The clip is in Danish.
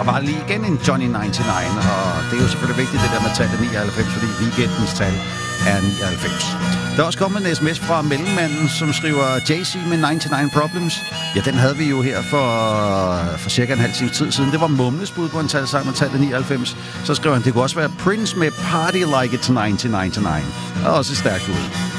Der var lige igen en Johnny 99, og det er jo selvfølgelig vigtigt, det der med tallet 99, fordi weekendens tal er 99. Der er også kommet en sms fra Mellemmanden, som skriver Jay-Z med 99 Problems. Ja, den havde vi jo her for cirka en halv times tid siden. Det var Mumles bud på en talsang med tallet 99. Så skriver han, det kunne også være Prince med Party Like It's 1999. Og også stærkt ud.